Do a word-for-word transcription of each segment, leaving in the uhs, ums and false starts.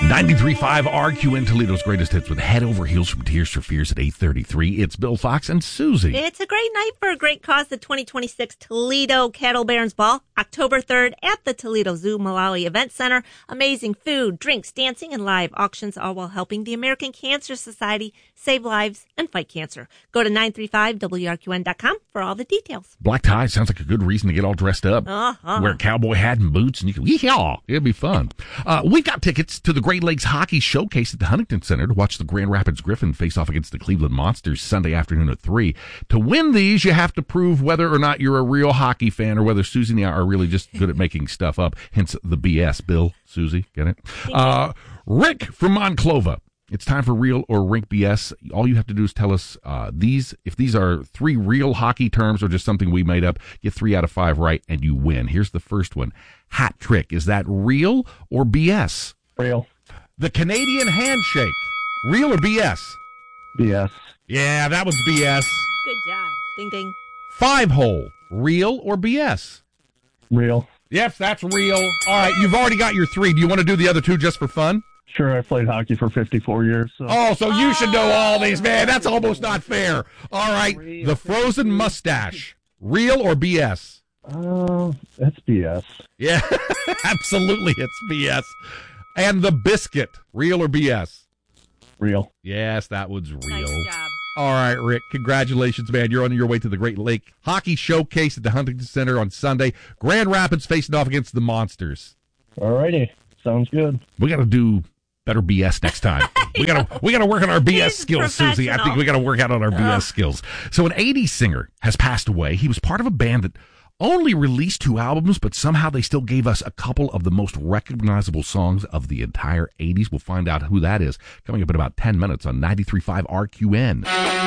ninety-three point five R Q N Toledo's greatest hits with Head Over Heels from Tears for Fears at eight thirty-three. It's Bill Fox and Susie. It's a great night for a great cause, the twenty twenty-six Toledo Cattle Barons Ball, October third at the Toledo Zoo Malawi Event Center. Amazing food, drinks, dancing, and live auctions, all while helping the American Cancer Society save lives and fight cancer. Go to nine three five W R Q N dot com for all the details. Black tie sounds like a good reason to get all dressed up. Uh-huh. Wear a cowboy hat and boots, and you can, yeah, it'd be fun. Uh, we've got tickets to the Great Lakes Hockey Showcase at the Huntington Center to watch the Grand Rapids Griffin face off against the Cleveland Monsters Sunday afternoon at three. To win these, you have to prove whether or not you're a real hockey fan or whether Susie and I are really just good at making stuff up, hence the B S. Bill, Susie, get it? Uh, Rick from Monclova. It's time for Real or Rink B S. All you have to do is tell us uh, these, if these are three real hockey terms or just something we made up. Get three out of five right, and you win. Here's the first one. Hat trick. Is that real or B S? Real. The Canadian handshake. Real or B S? B S. Yeah, that was B S. Good job. Ding, ding. Five hole. Real or B S? Real. Yes, that's real. All right, you've already got your three. Do you want to do the other two just for fun? Sure, I played hockey for fifty-four years. So. Oh, so you should know all these, man. That's almost not fair. All right, the frozen mustache. Real or B S? Uh, it's B S. Yeah, absolutely, it's B S. And the biscuit. Real or B S? Real. Yes, that was real. Nice job. All right, Rick, congratulations, man. You're on your way to the Great Lake Hockey Showcase at the Huntington Center on Sunday. Grand Rapids facing off against the Monsters. All righty. Sounds good. We got to do better B S next time. We got to we got to work on our B S He's skills, Susie. I think we got to work out on our B S skills. So an eighties singer has passed away. He was part of a band that only released two albums, but somehow they still gave us a couple of the most recognizable songs of the entire eighties. We'll find out who that is coming up in about ten minutes on ninety-three point five R Q N.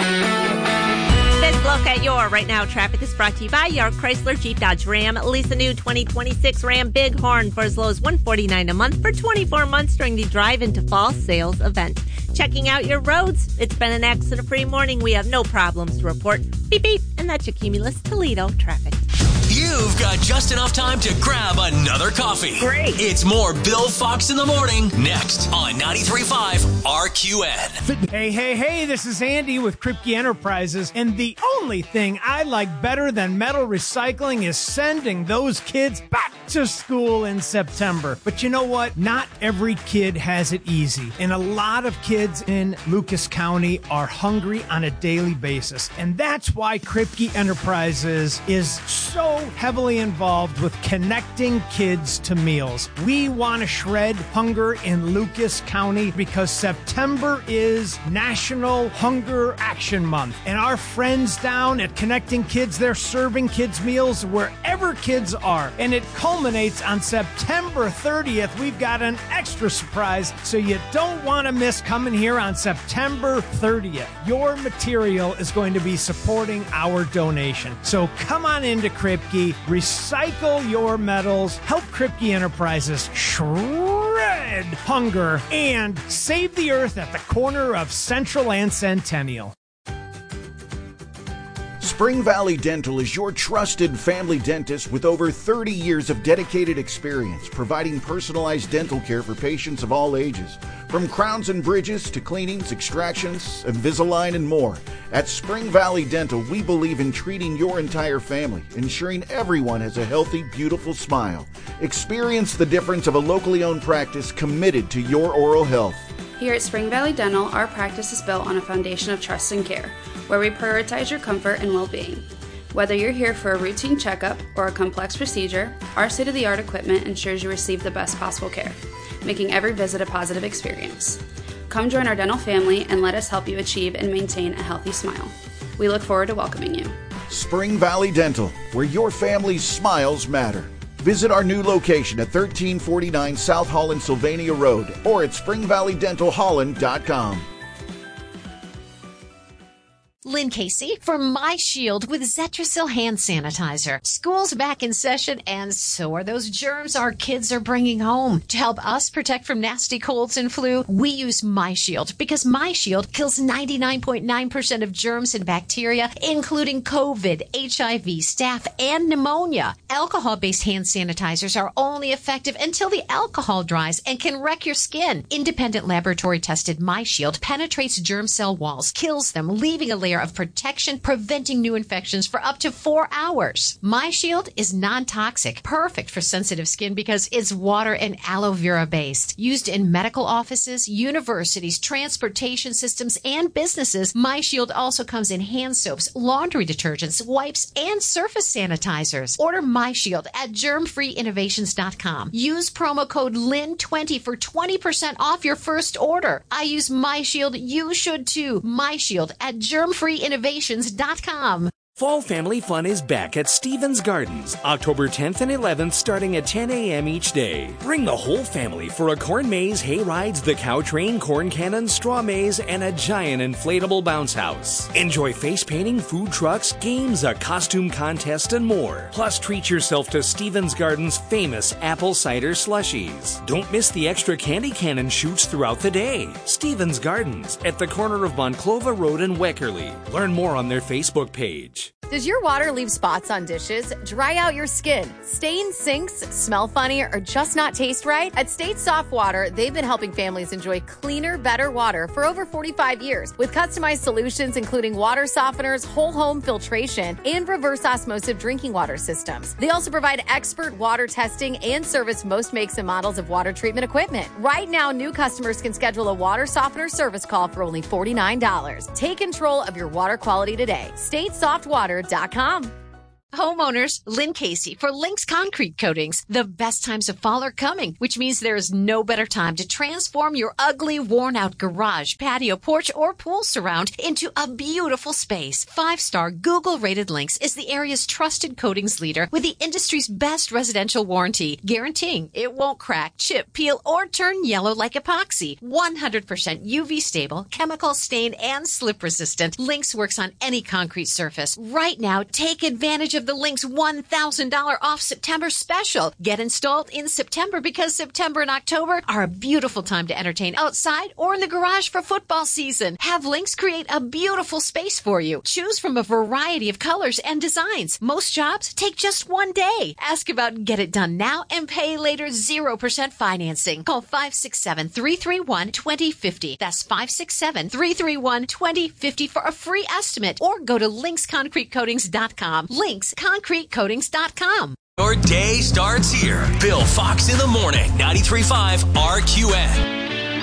This look at your right now traffic is brought to you by your Chrysler Jeep Dodge Ram. Lease a new twenty twenty-six Ram Bighorn for as low as one hundred forty-nine dollars a month for twenty-four months during the Drive into Fall sales event. Checking out your roads. It's been an accident-free morning. We have no problems to report. Beep, beep. And that's your Cumulus Toledo traffic. You've got just enough time to grab another coffee. Great. It's more Bill Fox in the morning next on ninety-three point five R Q N. Hey, hey, hey, this is Andy with Kripke Enterprises, and the only thing I like better than metal recycling is sending those kids back to school in September. But you know what? Not every kid has it easy, and a lot of kids in Lucas County are hungry on a daily basis, and that's why Kripke Enterprises is so heavily involved with connecting kids to meals. We want to shred hunger in Lucas County because September is National Hunger Action Month, and our friends down at Connecting Kids, they're serving kids meals wherever kids are, and it culminates on September thirtieth. We've got an extra surprise, so you don't want to miss coming here on September thirtieth. Your material is going to be supporting our donation, so come on into Kripke, recycle your metals, help Kripke Enterprises shred hunger, and save the earth at the corner of Central and Centennial. Spring Valley Dental is your trusted family dentist with over thirty years of dedicated experience providing personalized dental care for patients of all ages. From crowns and bridges to cleanings, extractions, Invisalign, and more. At Spring Valley Dental, we believe in treating your entire family, ensuring everyone has a healthy, beautiful smile. Experience the difference of a locally owned practice committed to your oral health. Here at Spring Valley Dental, our practice is built on a foundation of trust and care, where we prioritize your comfort and well-being. Whether you're here for a routine checkup or a complex procedure, our state-of-the-art equipment ensures you receive the best possible care, making every visit a positive experience. Come join our dental family and let us help you achieve and maintain a healthy smile. We look forward to welcoming you. Spring Valley Dental, where your family's smiles matter. Visit our new location at thirteen forty-nine South Holland Sylvania Road or at spring valley dental holland dot com. Lynn Casey for My Shield with Zetrasil hand sanitizer. School's back in session, and so are those germs our kids are bringing home. To help us protect from nasty colds and flu, we use My Shield because My Shield kills ninety-nine point nine percent of germs and bacteria, including COVID, H I V, staph, and pneumonia. Alcohol-based hand sanitizers are only effective until the alcohol dries and can wreck your skin. Independent laboratory-tested My Shield penetrates germ cell walls, kills them, leaving a layer of protection, preventing new infections for up to four hours. My Shield is non-toxic, perfect for sensitive skin because it's water and aloe vera based. Used in medical offices, universities, transportation systems, and businesses, My Shield also comes in hand soaps, laundry detergents, wipes, and surface sanitizers. Order My Shield at germ free innovations dot com. Use promo code L I N twenty for twenty percent off your first order. I use My Shield. You should too. My Shield at germ free innovations dot com. Fall family fun is back at Stevens Gardens, October tenth and eleventh, starting at ten a.m. each day. Bring the whole family for a corn maze, hay rides, the cow train, corn cannon, straw maze, and a giant inflatable bounce house. Enjoy face painting, food trucks, games, a costume contest, and more. Plus, treat yourself to Stevens Gardens' famous apple cider slushies. Don't miss the extra candy cannon shoots throughout the day. Stevens Gardens, at the corner of Monclova Road and Weckerly. Learn more on their Facebook page. Does your water leave spots on dishes, dry out your skin, stain sinks, smell funny, or just not taste right? At State Soft Water, they've been helping families enjoy cleaner, better water for over forty-five years with customized solutions including water softeners, whole home filtration, and reverse osmosis drinking water systems. They also provide expert water testing and service most makes and models of water treatment equipment. Right now, new customers can schedule a water softener service call for only forty-nine dollars. Take control of your water quality today. State Soft Water dot com. Homeowners, Lynn Casey for Lynx Concrete Coatings. The best times of fall are coming, which means there is no better time to transform your ugly, worn-out garage, patio, porch, or pool surround into a beautiful space. Five-star Google-rated Lynx is the area's trusted coatings leader with the industry's best residential warranty, guaranteeing it won't crack, chip, peel, or turn yellow like epoxy. one hundred percent U V stable, chemical stain, and slip resistant. Lynx works on any concrete surface. Right now, take advantage of of the Lynx one thousand dollars off September special. Get installed in September because September and October are a beautiful time to entertain outside or in the garage for football season. Have Lynx create a beautiful space for you. Choose from a variety of colors and designs. Most jobs take just one day. Ask about Get It Done Now and Pay Later zero percent financing. Call five six seven, three three one, two zero five zero. That's five six seven, three three one, two zero five zero for a free estimate or go to lynx concrete coatings dot com. Lynx concrete coatings dot com. Your day starts here. Bill Fox in the morning, ninety-three point five R Q N.